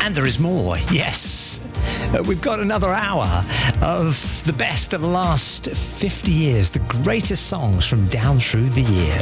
And there is more, yes. We've got another hour of the best of the last 50 years, the greatest songs from down through the years.